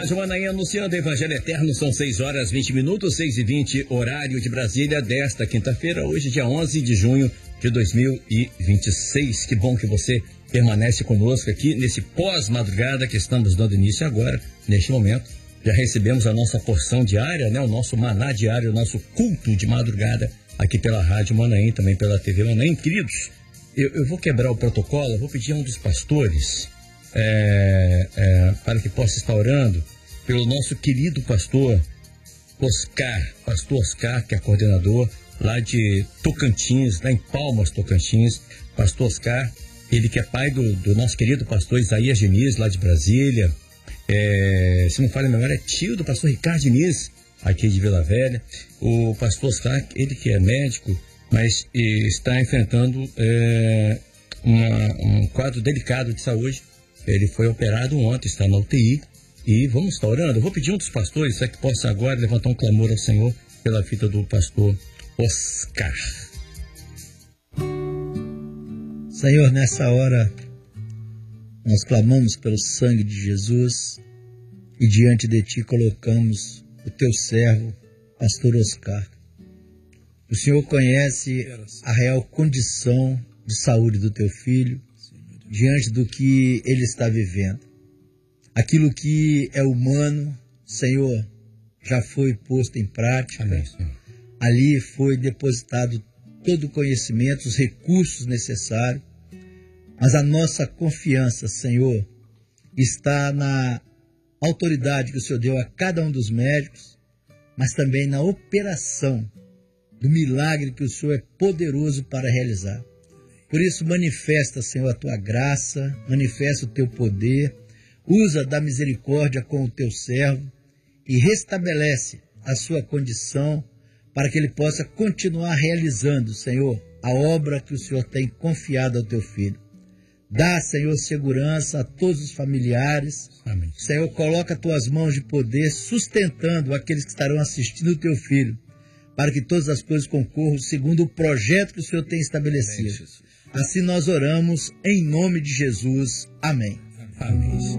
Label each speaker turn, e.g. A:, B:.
A: Rádio Manaim anunciando o Evangelho Eterno, são 6h20, 6h20, horário de Brasília, desta quinta-feira, hoje dia 11 de junho de 2026. Que bom que você permanece conosco aqui nesse pós-madrugada que estamos dando início agora, neste momento. Já recebemos a nossa porção diária, né? O nosso maná diário, o nosso culto de madrugada aqui pela Rádio Manaim, também pela TV Manaim. Queridos, eu vou quebrar o protocolo, vou pedir a um dos pastores para que possa estar orando pelo nosso querido pastor Oscar, que é coordenador lá de Tocantins, lá em Palmas, Tocantins. Pastor Oscar, ele que é pai do nosso querido pastor Isaías Diniz, lá de Brasília. Se não falha a memória, é tio do pastor Ricardo Diniz, aqui de Vila Velha. O pastor Oscar, ele que é médico, mas está enfrentando um quadro delicado de saúde. Ele foi operado ontem, está na UTI, e vamos estar orando. Eu vou pedir um dos pastores que possa agora levantar um clamor ao Senhor pela vida do pastor Oscar.
B: Senhor, nessa hora nós clamamos pelo sangue de Jesus e diante de Ti colocamos o Teu servo, pastor Oscar. O Senhor conhece a real condição de saúde do Teu filho, diante do que ele está vivendo. Aquilo que é humano, Senhor, já foi posto em prática.
A: Amém.
B: Ali foi depositado todo o conhecimento, os recursos necessários, mas a nossa confiança, Senhor, está na autoridade que o Senhor deu a cada um dos médicos, mas também na operação do milagre que o Senhor é poderoso para realizar. Por isso, manifesta, Senhor, a Tua graça, manifesta o Teu poder, usa da misericórdia com o Teu servo e restabelece a sua condição para que ele possa continuar realizando, Senhor, a obra que o Senhor tem confiado ao Teu filho. Dá, Senhor, segurança a todos os familiares.
A: Amém.
B: Senhor, coloca Tuas mãos de poder sustentando aqueles que estarão assistindo o Teu filho, para que todas as coisas concorram segundo o projeto que o Senhor tem estabelecido. Assim nós oramos em nome de Jesus. Amém.
A: Amém.